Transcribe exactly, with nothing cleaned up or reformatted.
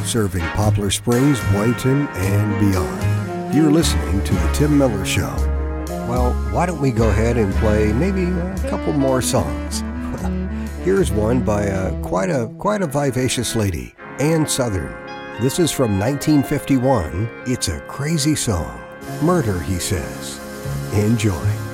serving Poplar Springs, Boynton, and beyond. You're listening to The Tim Miller Show. Well, why don't we go ahead and play maybe a couple more songs? Here's one by a, quite a quite a vivacious lady, Ann Southern. This is from nineteen fifty-one. It's a crazy song. Murder, he says. Enjoy.